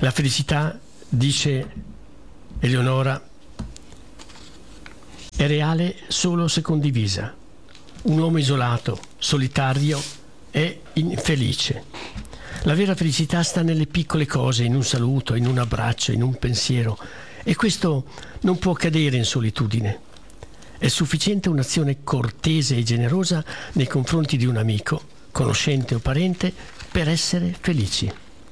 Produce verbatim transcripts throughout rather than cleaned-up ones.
La felicità, dice Eleonora, è reale solo se condivisa. Un uomo isolato, solitario, è infelice. La vera felicità sta nelle piccole cose, in un saluto, in un abbraccio, in un pensiero. E questo non può accadere in solitudine. È sufficiente un'azione cortese e generosa nei confronti di un amico, conoscente o parente, per essere felici.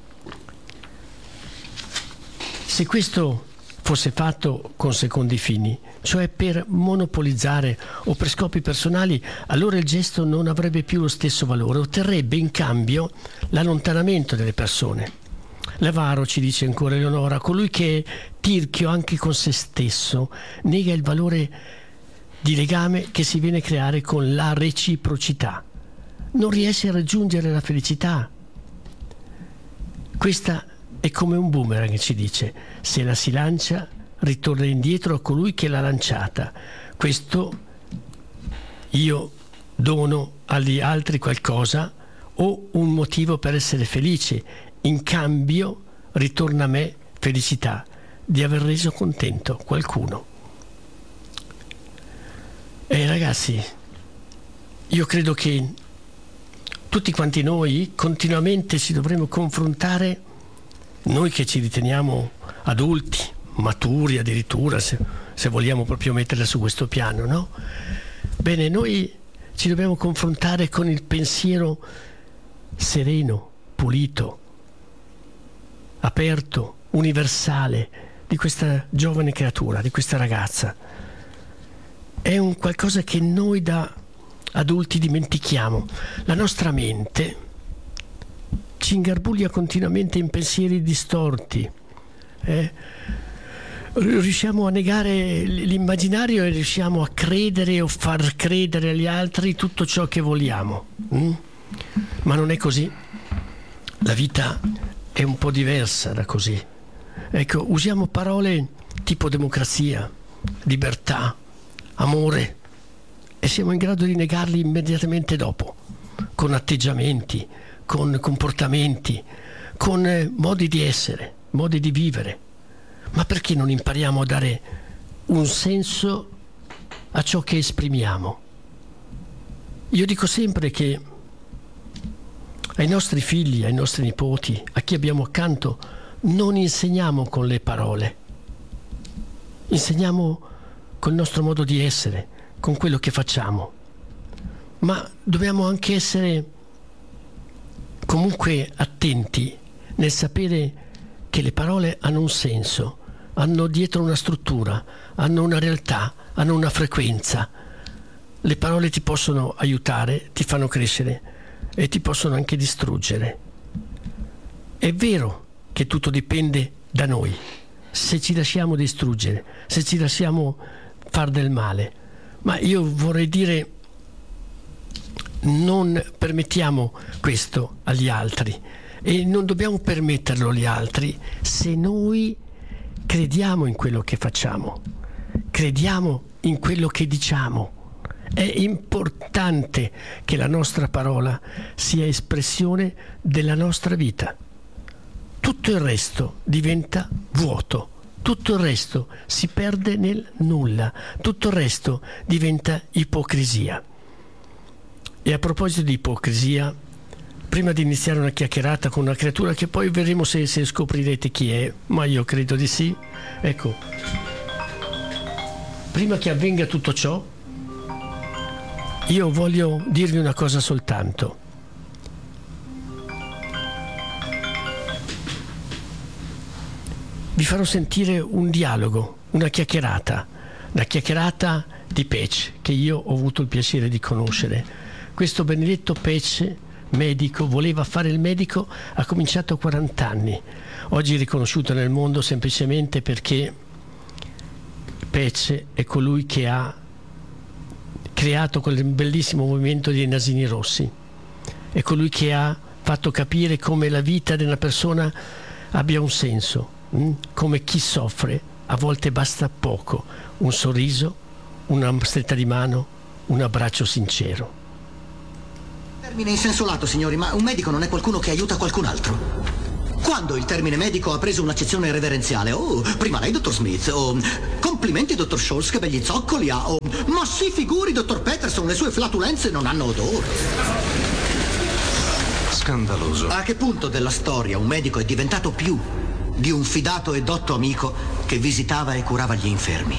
Se questo fosse fatto con secondi fini, cioè per monopolizzare o per scopi personali, allora il gesto non avrebbe più lo stesso valore, otterrebbe in cambio l'allontanamento delle persone. L'avaro, ci dice ancora Eleonora, colui che è tirchio anche con se stesso, nega il valore di legame che si viene a creare con la reciprocità. Non riesce a raggiungere la felicità. Questa è come un boomerang, ci dice, se la si lancia ritorna indietro a colui che l'ha lanciata. Questo io dono agli altri qualcosa o un motivo per essere felice, in cambio ritorna a me felicità di aver reso contento qualcuno. E ragazzi, io credo che tutti quanti noi continuamente ci dovremo confrontare, noi che ci riteniamo adulti, maturi addirittura, se, se vogliamo proprio metterla su questo piano, no? Bene, noi ci dobbiamo confrontare con il pensiero sereno, pulito, aperto, universale di questa giovane creatura, di questa ragazza. È un qualcosa che noi da adulti dimentichiamo. La nostra mente ci ingarbuglia continuamente in pensieri distorti. Eh? Riusciamo a negare l'immaginario e riusciamo a credere o far credere agli altri tutto ciò che vogliamo. Mm? Ma non è così. La vita è un po' diversa da così. Ecco, usiamo parole tipo democrazia, libertà, amore, e siamo in grado di negarli immediatamente dopo, con atteggiamenti, con comportamenti, con eh, modi di essere, modi di vivere. Ma perché non impariamo a dare un senso a ciò che esprimiamo? Io dico sempre che ai nostri figli, ai nostri nipoti, a chi abbiamo accanto, non insegniamo con le parole, insegniamo col nostro modo di essere, con quello che facciamo. Ma dobbiamo anche essere comunque attenti nel sapere che le parole hanno un senso, hanno dietro una struttura, hanno una realtà, hanno una frequenza. Le parole ti possono aiutare, ti fanno crescere e ti possono anche distruggere. È vero che tutto dipende da noi, se ci lasciamo distruggere, se ci lasciamo far del male. Ma io vorrei dire, non permettiamo questo agli altri e non dobbiamo permetterlo agli altri se noi crediamo in quello che facciamo, crediamo in quello che diciamo. È importante che la nostra parola sia espressione della nostra vita. Tutto il resto diventa vuoto, tutto il resto si perde nel nulla, tutto il resto diventa ipocrisia. E a proposito di ipocrisia, prima di iniziare una chiacchierata con una creatura che poi vedremo se, se scoprirete chi è, ma io credo di sì, ecco, prima che avvenga tutto ciò, io voglio dirvi una cosa soltanto. Vi farò sentire un dialogo, una chiacchierata, una chiacchierata di Pece, che io ho avuto il piacere di conoscere. Questo benedetto Pece, medico, voleva fare il medico, ha cominciato a quaranta anni. Oggi è riconosciuto nel mondo semplicemente perché Pece è colui che ha creato quel bellissimo movimento dei nasini rossi, è colui che ha fatto capire come la vita di una persona abbia un senso, mh? come chi soffre a volte basta poco, un sorriso, una stretta di mano, un abbraccio sincero. Termine in senso lato, signori, ma un medico non è qualcuno che aiuta qualcun altro. Quando il termine medico ha preso un'accezione reverenziale? Oh, prima lei, dottor Smith. Oh, complimenti, dottor Scholz, che begli zoccoli ha. Oh, ma si figuri, dottor Peterson, le sue flatulenze non hanno odore. Scandaloso. A che punto della storia un medico è diventato più di un fidato e dotto amico che visitava e curava gli infermi?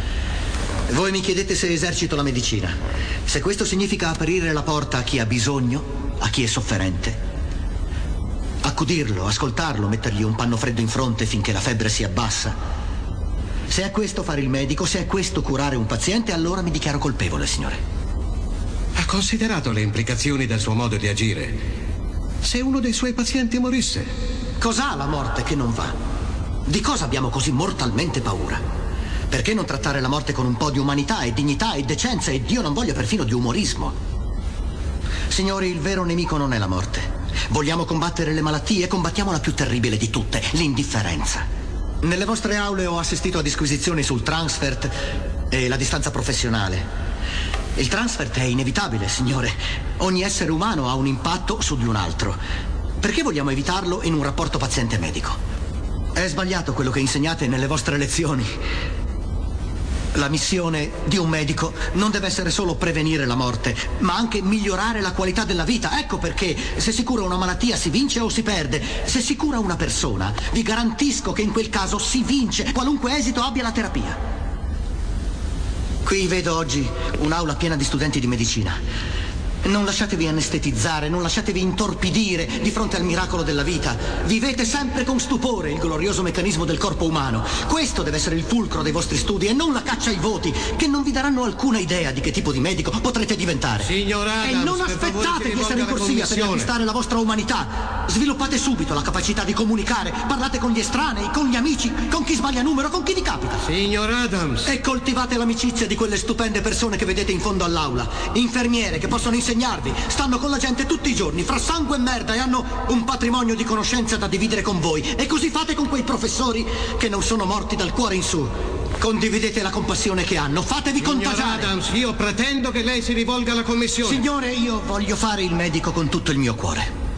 Voi mi chiedete se esercito la medicina. Se questo significa aprire la porta a chi ha bisogno, a chi è sofferente, accudirlo, ascoltarlo, mettergli un panno freddo in fronte finché la febbre si abbassa. Se è questo fare il medico, se è questo curare un paziente, allora mi dichiaro colpevole, signore. Ha considerato le implicazioni del suo modo di agire? Se uno dei suoi pazienti morisse? Cos'ha la morte che non va? Di cosa abbiamo così mortalmente paura? Perché non trattare la morte con un po' di umanità e dignità e decenza e Dio non voglia perfino di umorismo? Signori, il vero nemico non è la morte. Vogliamo combattere le malattie? Combattiamo la più terribile di tutte, l'indifferenza. Nelle vostre aule ho assistito a disquisizioni sul transfert e la distanza professionale. Il transfert è inevitabile, signore. Ogni essere umano ha un impatto su di un altro. Perché vogliamo evitarlo in un rapporto paziente-medico? È sbagliato quello che insegnate nelle vostre lezioni. La missione di un medico non deve essere solo prevenire la morte, ma anche migliorare la qualità della vita. Ecco perché se si cura una malattia si vince o si perde. Se si cura una persona, vi garantisco che in quel caso si vince, qualunque esito abbia la terapia. Qui vedo oggi un'aula piena di studenti di medicina. Non lasciatevi anestetizzare, non lasciatevi intorpidire di fronte al miracolo della vita. Vivete sempre con stupore il glorioso meccanismo del corpo umano. Questo deve essere il fulcro dei vostri studi e non la caccia ai voti, che non vi daranno alcuna idea di che tipo di medico potrete diventare. Signor Adams, e non aspettate di essere in corsia per acquistare la vostra umanità. Sviluppate subito la capacità di comunicare. Parlate con gli estranei, con gli amici, con chi sbaglia numero, con chi vi capita. Signor Adams. E coltivate l'amicizia di quelle stupende persone che vedete in fondo all'aula. Infermiere che possono insegnarvi, stanno con la gente tutti i giorni, fra sangue e merda, e hanno un patrimonio di conoscenza da dividere con voi. E così fate con quei professori che non sono morti dal cuore in su. Condividete la compassione che hanno, fatevi Signor contagiare. Adams, io pretendo che lei si rivolga alla commissione. Signore, io voglio fare il medico con tutto il mio cuore.